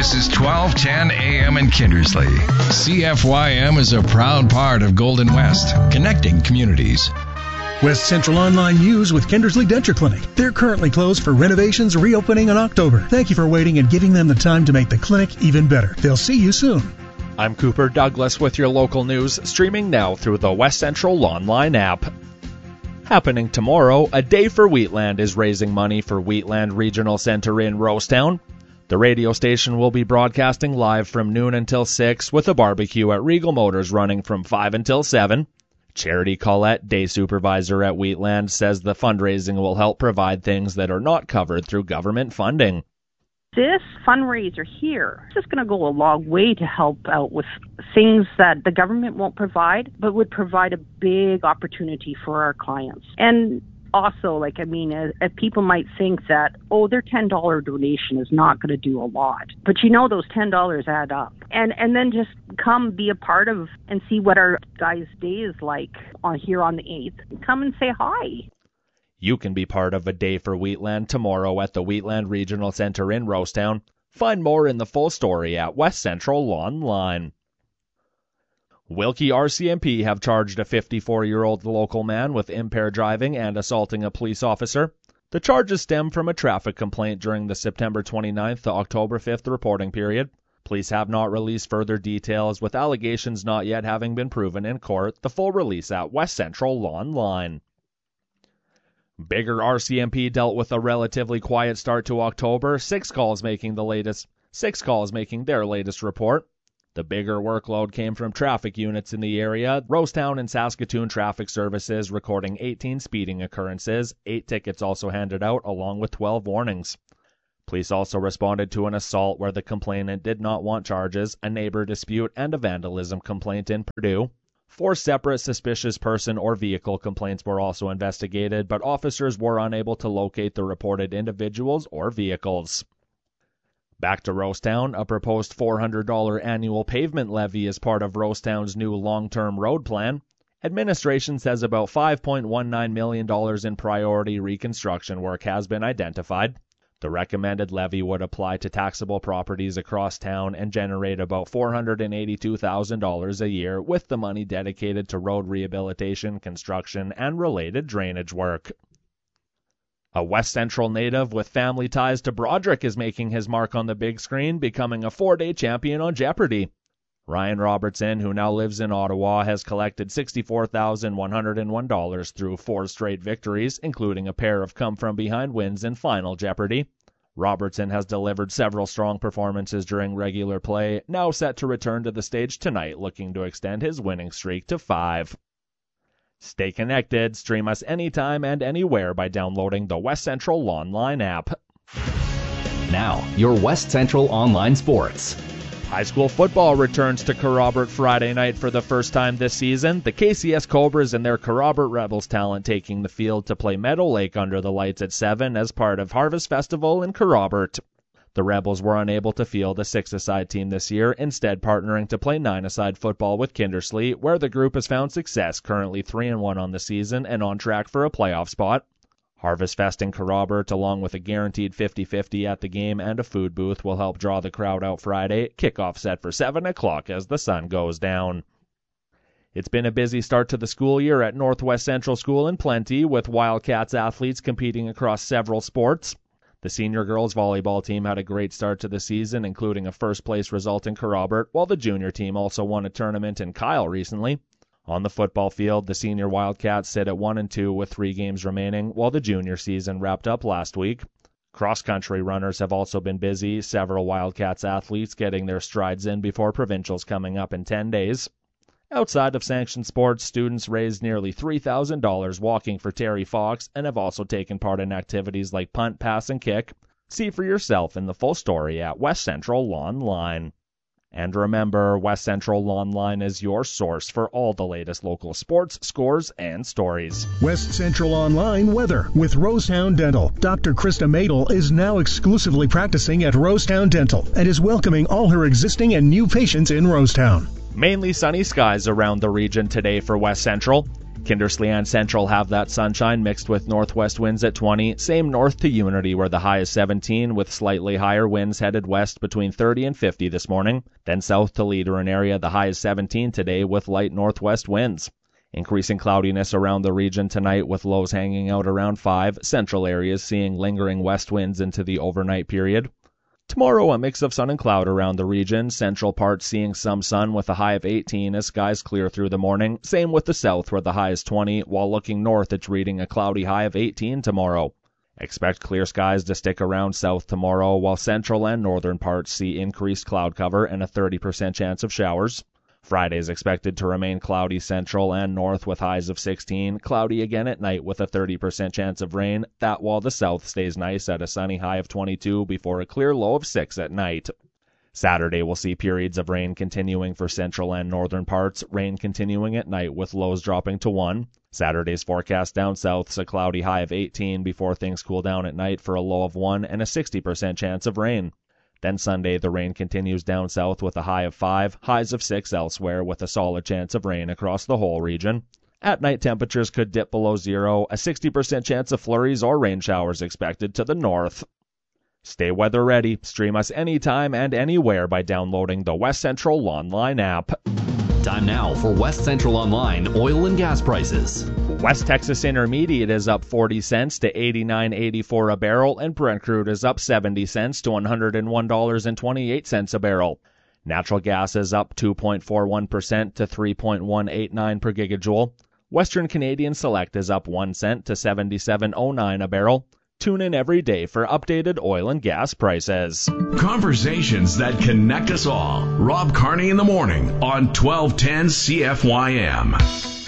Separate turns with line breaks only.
This is 1210 AM in Kindersley. CFYM is a proud part of Golden West, connecting communities.
West Central Online News with Kindersley Denture Clinic. They're currently closed for renovations, reopening in October. Thank you for waiting and giving them the time to make the clinic even better. They'll see you soon.
I'm Cooper Douglas with your local news, streaming now through the West Central Online app. Happening tomorrow, A Day for Wheatland is raising money for Wheatland Regional Center in Rosetown. The radio station will be broadcasting live from noon until 6 with a barbecue at Regal Motors running from 5 until 7. Charity Collette, day supervisor at Wheatland, says the fundraising will help provide things that are not covered through government funding.
This fundraiser here is just going to go a long way to help out with things that the government won't provide, but would provide a big opportunity for our clients. And also, as people might think that, their $10 donation is not going to do a lot. But those $10 add up. And then just come be a part of and see what our guys' day is like here on the 8th. Come and say hi.
You can be part of A Day for Wheatland tomorrow at the Wheatland Regional Center in Rosetown. Find more in the full story at West Central Online. Wilkie RCMP have charged a 54-year-old local man with impaired driving and assaulting a police officer. The charges stem from a traffic complaint during the September 29th to October 5th reporting period. Police have not released further details, with allegations not yet having been proven in court. The full release at West Central Online. Bigger RCMP dealt with a relatively quiet start to October, six calls making their latest report. The bigger workload came from traffic units in the area. Rosetown and Saskatoon Traffic Services recording 18 speeding occurrences, 8 tickets also handed out, along with 12 warnings. Police also responded to an assault where the complainant did not want charges, a neighbor dispute, and a vandalism complaint in Purdue. 4 separate suspicious person or vehicle complaints were also investigated, but officers were unable to locate the reported individuals or vehicles. Back to Rosetown, a proposed $400 annual pavement levy is part of Rosetown's new long-term road plan. Administration says about $5.19 million in priority reconstruction work has been identified. The recommended levy would apply to taxable properties across town and generate about $482,000 a year, with the money dedicated to road rehabilitation, construction, and related drainage work. A West Central native with family ties to Broderick is making his mark on the big screen, becoming a 4-day champion on Jeopardy! Ryan Robertson, who now lives in Ottawa, has collected $64,101 through 4 straight victories, including a pair of come-from-behind wins in Final Jeopardy! Robertson has delivered several strong performances during regular play, now set to return to the stage tonight, looking to extend his winning streak to 5. Stay connected. Stream us anytime and anywhere by downloading the West Central Online app.
Now, your West Central Online Sports.
High school football returns to Kerrobert Friday night for the first time this season. The KCS Cobras and their Kerrobert Rebels talent taking the field to play Meadow Lake under the lights at 7 as part of Harvest Festival in Kerrobert. The Rebels were unable to field a 6-a-side team this year, instead partnering to play 9-a-side football with Kindersley, where the group has found success, currently 3-1 on the season and on track for a playoff spot. Harvest Fest in Kerrobert, along with a guaranteed 50-50 at the game and a food booth, will help draw the crowd out Friday. Kickoff set for 7 o'clock as the sun goes down. It's been a busy start to the school year at Northwest Central School in Plenty, with Wildcats athletes competing across several sports. The senior girls volleyball team had a great start to the season, including a first-place result in Kerrobert, while the junior team also won a tournament in Kyle recently. On the football field, the senior Wildcats sit at 1-2 with 3 games remaining, while the junior season wrapped up last week. Cross-country runners have also been busy, several Wildcats athletes getting their strides in before provincials coming up in 10 days. Outside of sanctioned sports, students raised nearly $3,000 walking for Terry Fox and have also taken part in activities like punt, pass, and kick. See for yourself in the full story at West Central Online. And remember, West Central Online is your source for all the latest local sports, scores, and stories.
West Central Online weather with Rosetown Dental. Dr. Krista Madel is now exclusively practicing at Rosetown Dental and is welcoming all her existing and new patients in Rosetown.
Mainly sunny skies around the region today for West Central. Kindersley and Central have that sunshine mixed with northwest winds at 20. Same north to Unity where the high is 17 with slightly higher winds headed west between 30 and 50 this morning. Then south to Leader and area the high is 17 today with light northwest winds. Increasing cloudiness around the region tonight with lows hanging out around 5. Central areas seeing lingering west winds into the overnight period. Tomorrow, a mix of sun and cloud around the region. Central parts seeing some sun with a high of 18 as skies clear through the morning. Same with the south where the high is 20, while looking north it's reading a cloudy high of 18 tomorrow. Expect clear skies to stick around south tomorrow, while central and northern parts see increased cloud cover and a 30% chance of showers. Friday is expected to remain cloudy central and north with highs of 16, cloudy again at night with a 30% chance of rain, that while the south stays nice at a sunny high of 22 before a clear low of 6 at night. Saturday will see periods of rain continuing for central and northern parts, rain continuing at night with lows dropping to 1. Saturday's forecast down south's a cloudy high of 18 before things cool down at night for a low of 1 and a 60% chance of rain. Then Sunday, the rain continues down south with a high of 5, highs of 6 elsewhere with a solid chance of rain across the whole region. At night, temperatures could dip below 0, a 60% chance of flurries or rain showers expected to the north. Stay weather ready. Stream us anytime and anywhere by downloading the West Central Online app.
Time now for West Central Online oil and gas prices.
West Texas Intermediate is up 40 cents to $89.84 a barrel, and Brent crude is up 70 cents to $101.28 a barrel. Natural gas is up 2.41% to $3.189 per gigajoule. Western Canadian Select is up 1 cent to $77.09 a barrel. Tune in every day for updated oil and gas prices.
Conversations that connect us all. Rob Carney in the morning on 1210 CFYM.